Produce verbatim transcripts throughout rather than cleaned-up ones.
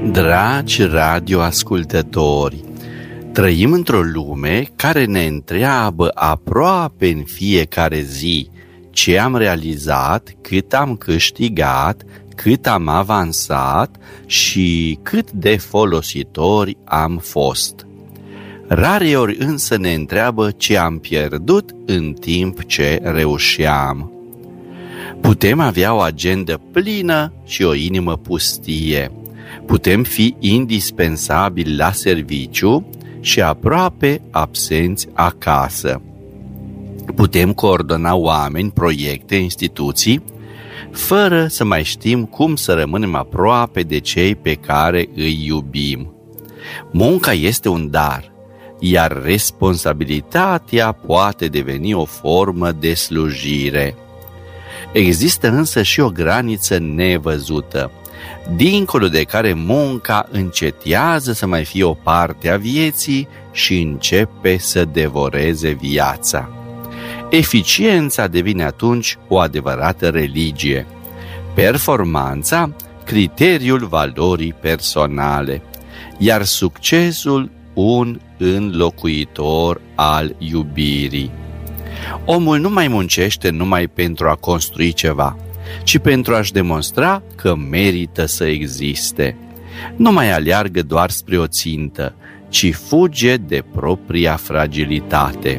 Dragi radioascultători, trăim într-o lume care ne întreabă aproape în fiecare zi ce am realizat, cât am câștigat, cât am avansat și cât de folositori am fost. Rareori însă ne întreabă ce am pierdut în timp ce reușeam. Putem avea o agendă plină și o inimă pustie. Putem fi indispensabili la serviciu și aproape absenți acasă. Putem coordona oameni, proiecte, instituții, fără să mai știm cum să rămânem aproape de cei pe care îi iubim. Munca este un dar, iar responsabilitatea poate deveni o formă de slujire. Există însă și o graniță nevăzută, dincolo de care munca încetează să mai fie o parte a vieții și începe să devoreze viața. Eficiența devine atunci o adevărată religie, performanța criteriul valorii personale, iar succesul un înlocuitor al iubirii. Omul nu mai muncește numai pentru a construi ceva, ci pentru a-și demonstra că merită să existe. Nu mai aleargă doar spre o țintă, ci fuge de propria fragilitate.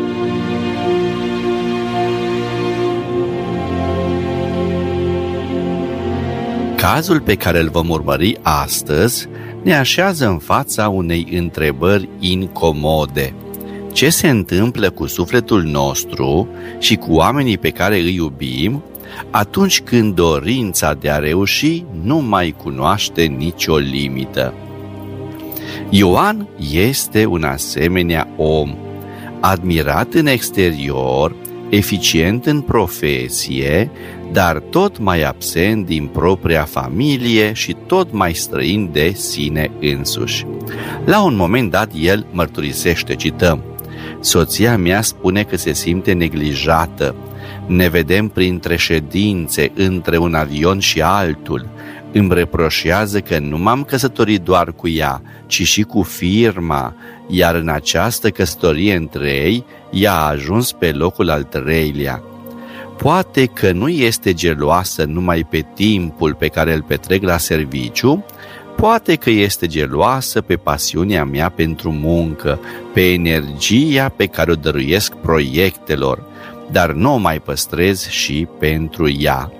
Cazul pe care îl vom urmări astăzi ne așează în fața unei întrebări incomode. Ce se întâmplă cu sufletul nostru și cu oamenii pe care îi iubim atunci când dorința de a reuși nu mai cunoaște nicio limită? Ioan este un asemenea om, admirat în exterior, eficient în profesie, dar tot mai absent din propria familie și tot mai străin de sine însuși. La un moment dat el mărturisește, cităm: soția mea spune că se simte neglijată. Ne vedem printre ședințe, între un avion și altul. Îmi reproșează că nu m-am căsătorit doar cu ea, ci și cu firma, iar în această căsătorie între ei, ea a ajuns pe locul al treilea. Poate că nu este geloasă numai pe timpul pe care îl petrec la serviciu, poate că este geloasă pe pasiunea mea pentru muncă, pe energia pe care o dăruiesc proiectelor, dar nu o mai păstrez și pentru ea.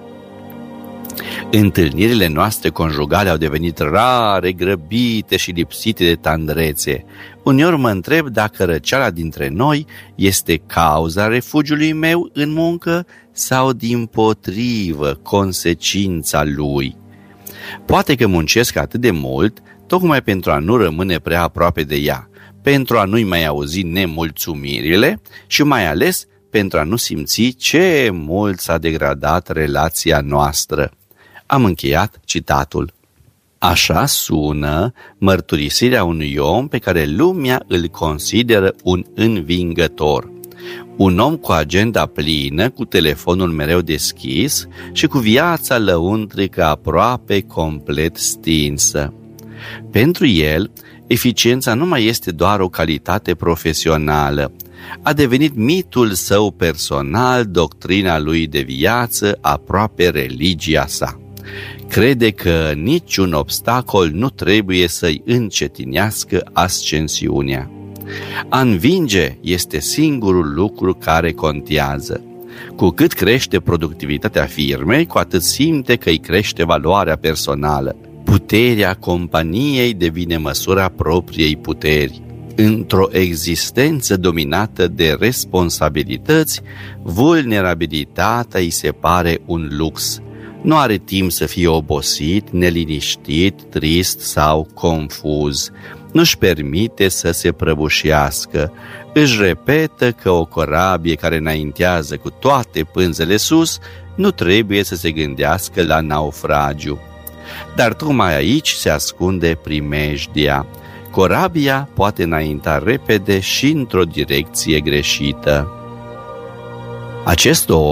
Întâlnirile noastre conjugale au devenit rare, grăbite și lipsite de tandrețe. Uneori mă întreb dacă răceala dintre noi este cauza refugiului meu în muncă sau dimpotrivă consecința lui. Poate că muncesc atât de mult tocmai pentru a nu rămâne prea aproape de ea, pentru a nu-i mai auzi nemulțumirile și mai ales pentru a nu simți ce mult s-a degradat relația noastră. Am încheiat citatul. Așa sună mărturisirea unui om pe care lumea îl consideră un învingător. Un om cu agenda plină, cu telefonul mereu deschis și cu viața lăuntrică aproape complet stinsă. Pentru el, eficiența nu mai este doar o calitate profesională. A devenit mitul său personal, doctrina lui de viață, aproape religia sa. Crede că niciun obstacol nu trebuie să-i încetinească ascensiunea. A învinge este singurul lucru care contează. Cu cât crește productivitatea firmei, cu atât simte că îi crește valoarea personală. Puterea companiei devine măsura propriei puteri. Într-o existență dominată de responsabilități, vulnerabilitatea îi se pare un lux. Nu are timp să fie obosit, neliniștit, trist sau confuz. Nu-și permite să se prăbușească. Își repetă că o corabie care înaintează cu toate pânzele sus nu trebuie să se gândească la naufragiu. Dar tocmai aici se ascunde primejdia. Corabia poate înainta repede și într-o direcție greșită. Acest om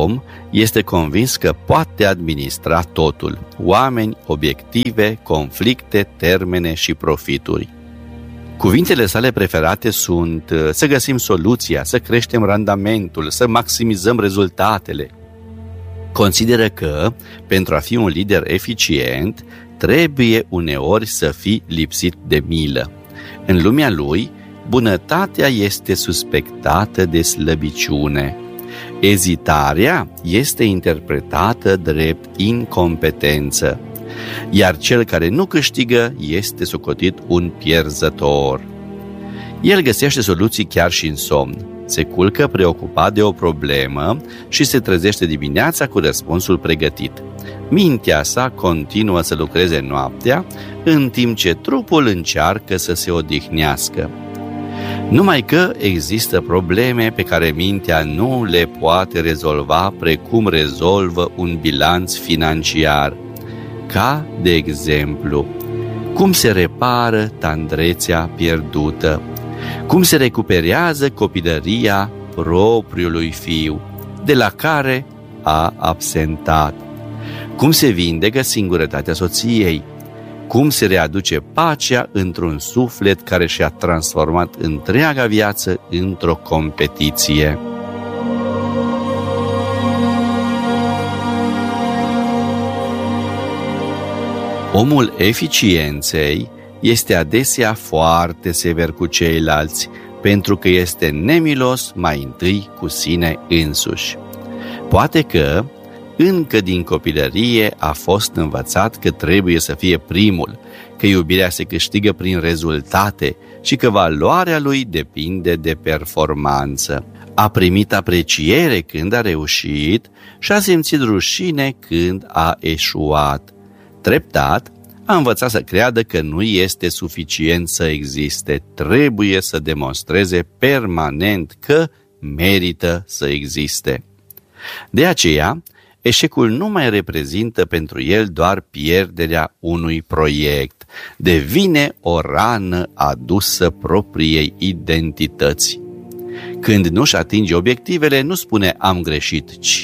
Este convins că poate administra totul: oameni, obiective, conflicte, termene și profituri. Cuvintele sale preferate sunt să găsim soluția, să creștem randamentul, să maximizăm rezultatele. Consideră că, pentru a fi un lider eficient, trebuie uneori să fii lipsit de milă. În lumea lui, bunătatea este suspectată de slăbiciune. Ezitarea este interpretată drept incompetență, iar cel care nu câștigă este socotit un pierzător. El găsește soluții chiar și în somn. Se culcă preocupat de o problemă și se trezește dimineața cu răspunsul pregătit. Mintea sa continuă să lucreze noaptea, în timp ce trupul încearcă să se odihnească. Numai că există probleme pe care mintea nu le poate rezolva precum rezolvă un bilanț financiar, ca, de exemplu, cum se repară tandrețea pierdută, cum se recuperează copilăria propriului fiu, de la care a absentat, cum se vindecă singurătatea soției, cum se readuce pacea într-un suflet care și-a transformat întreaga viață într-o competiție. Omul eficienței este adesea foarte sever cu ceilalți, pentru că este nemilos mai întâi cu sine însuși. Poate că încă din copilărie a fost învățat că trebuie să fie primul, că iubirea se câștigă prin rezultate și că valoarea lui depinde de performanță. A primit apreciere când a reușit și a simțit rușine când a eșuat. Treptat, a învățat să creadă că nu este suficient să existe, trebuie să demonstreze permanent că merită să existe. De aceea, eșecul nu mai reprezintă pentru el doar pierderea unui proiect, devine o rană adusă propriei identități. Când nu-și atinge obiectivele, nu spune am greșit, ci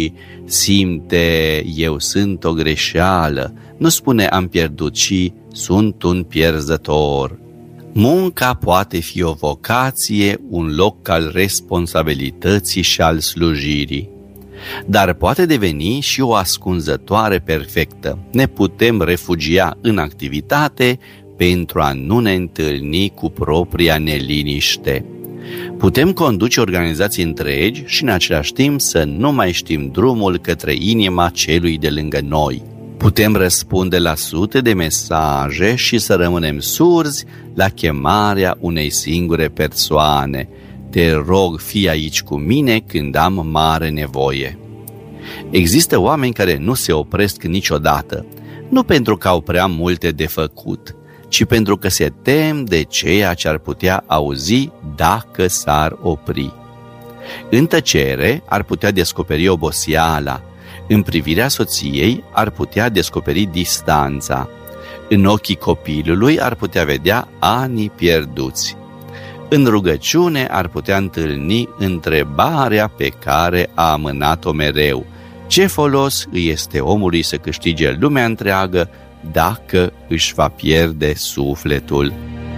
simte eu sunt o greșeală, nu spune am pierdut, ci sunt un pierzător. Munca poate fi o vocație, un loc al responsabilității și al slujirii, dar poate deveni și o ascunzătoare perfectă. Ne putem refugia în activitate pentru a nu ne întâlni cu propria neliniște. Putem conduce organizații întregi și în același timp să nu mai știm drumul către inima celui de lângă noi. Putem răspunde la sute de mesaje și să rămânem surzi la chemarea unei singure persoane. Te rog, fii aici cu mine când am mare nevoie. Există oameni care nu se opresc niciodată, nu pentru că au prea multe de făcut, ci pentru că se tem de ceea ce ar putea auzi dacă s-ar opri. În tăcere ar putea descoperi oboseala, în privirea soției ar putea descoperi distanța, în ochii copilului ar putea vedea anii pierduți, în rugăciune ar putea întâlni întrebarea pe care a amânat-o mereu: ce folos îi este omului să câștige lumea întreagă dacă își va pierde sufletul?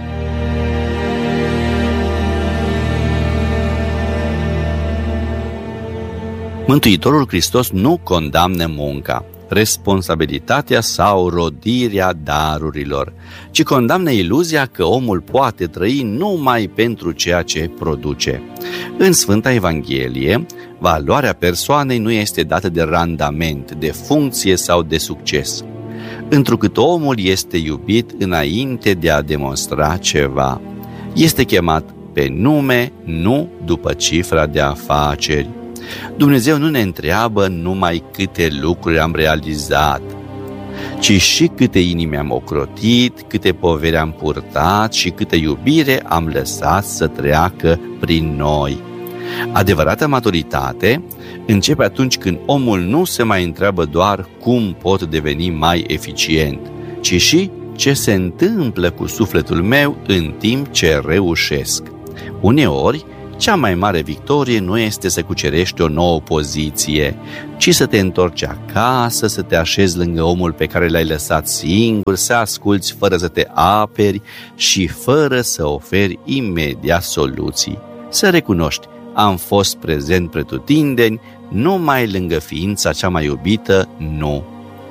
Mântuitorul Hristos nu condamnă munca, responsabilitatea sau rodirea darurilor, ci condamnă iluzia că omul poate trăi numai pentru ceea ce produce. În Sfânta Evanghelie, valoarea persoanei nu este dată de randament, de funcție sau de succes, întrucât omul este iubit înainte de a demonstra ceva. Este chemat pe nume, nu după cifra de afaceri. Dumnezeu nu ne întreabă numai câte lucruri am realizat, ci și câte inimi am ocrotit, câte poveri am purtat și câtă iubire am lăsat să treacă prin noi. Adevărata maturitate începe atunci când omul nu se mai întreabă doar cum pot deveni mai eficient, ci și ce se întâmplă cu sufletul meu în timp ce reușesc. Uneori, Cea mai mare victorie nu este să cucerești o nouă poziție, ci să te întorci acasă, să te așezi lângă omul pe care l-ai lăsat singur, să asculți fără să te aperi și fără să oferi imediat soluții. Să recunoști, am fost prezent pretutindeni, numai lângă ființa cea mai iubită, nu.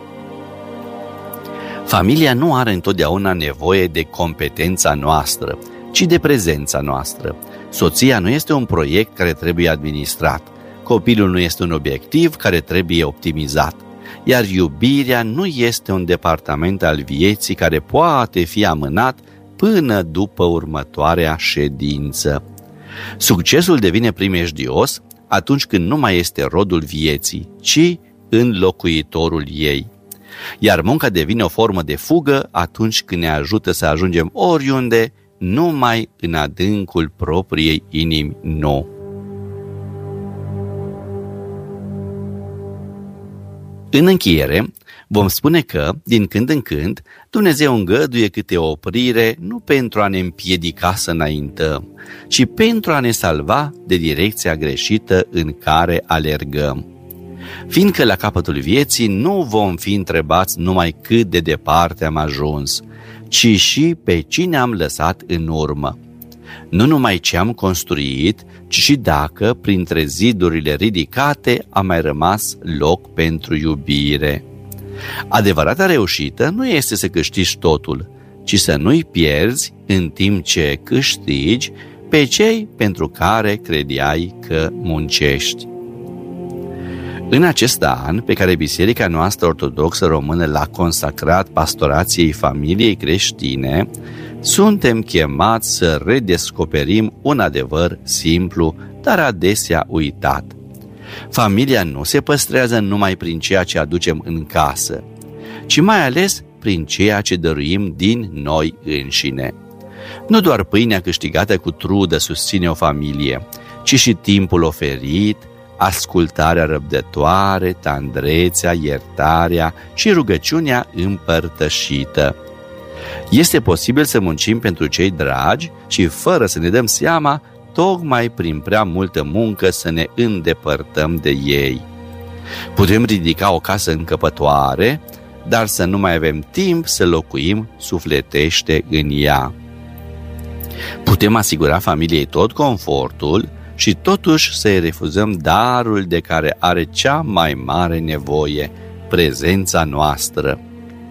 Familia nu are întotdeauna nevoie de competența noastră, ci de prezența noastră. Soția nu este un proiect care trebuie administrat. Copilul nu este un obiectiv care trebuie optimizat. Iar iubirea nu este un departament al vieții care poate fi amânat până după următoarea ședință. Succesul devine primejdios atunci când nu mai este rodul vieții, ci înlocuitorul ei. Iar munca devine o formă de fugă atunci când ne ajută să ajungem oriunde, numai în adâncul propriei inimi nou. În încheiere, vom spune că, din când în când, Dumnezeu îngăduie câte o oprire nu pentru a ne împiedica să înaintăm, ci pentru a ne salva de direcția greșită în care alergăm. Fiindcă la capătul vieții nu vom fi întrebați numai cât de departe am ajuns, ci și pe cine am lăsat în urmă. Nu numai ce am construit, ci și dacă, printre zidurile ridicate, a mai rămas loc pentru iubire. Adevărata reușită nu este să câștigi totul, ci să nu-i pierzi în timp ce câștigi pe cei pentru care credeai că muncești. În acest an, pe care Biserica noastră ortodoxă română l-a consacrat pastorației familiei creștine, suntem chemați să redescoperim un adevăr simplu, dar adesea uitat. Familia nu se păstrează numai prin ceea ce aducem în casă, ci mai ales prin ceea ce dăruim din noi înșine. Nu doar pâinea câștigată cu trudă susține o familie, ci și timpul oferit, ascultarea răbdătoare, tandrețea, iertarea și rugăciunea împărtășită. Este posibil să muncim pentru cei dragi și, fără să ne dăm seama, tocmai prin prea multă muncă să ne îndepărtăm de ei. Putem ridica o casă încăpătoare, dar să nu mai avem timp să locuim sufletește în ea. Putem asigura familiei tot confortul și totuși să-i refuzăm darul de care are cea mai mare nevoie, prezența noastră.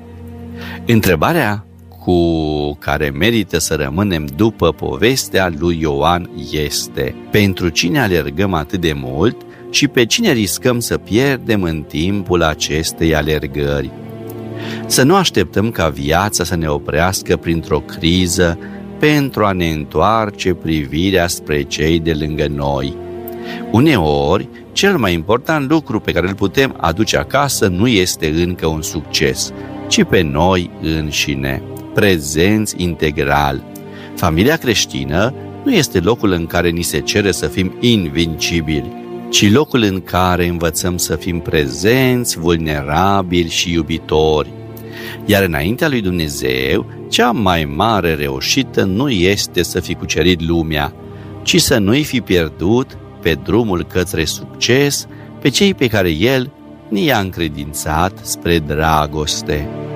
Întrebarea cu care merită să rămânem după povestea lui Ioan este: pentru cine alergăm atât de mult și pe cine riscăm să pierdem în timpul acestei alergări? Să nu așteptăm ca viața să ne oprească printr-o criză pentru a ne întoarce privirea spre cei de lângă noi. Uneori, cel mai important lucru pe care îl putem aduce acasă nu este încă un succes, ci pe noi înșine, prezenți integral. Familia creștină nu este locul în care ni se cere să fim invincibili, ci locul în care învățăm să fim prezenți, vulnerabili și iubitori. Iar înaintea lui Dumnezeu, cea mai mare reușită nu este să fi cucerit lumea, ci să nu-i fi pierdut pe drumul către succes pe cei pe care El ni-a încredințat spre dragoste.